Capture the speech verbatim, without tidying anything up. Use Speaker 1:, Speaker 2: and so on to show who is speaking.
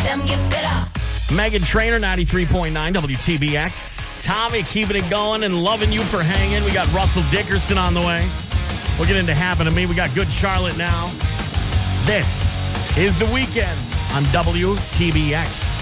Speaker 1: them get better.
Speaker 2: Megan Trainor, ninety-three point nine W T B X. Tommy keeping it going and loving you for hanging. We got Russell Dickerson on the way. We'll get into Happen to Me. We got Good Charlotte now. This is The Weekend on W T B X.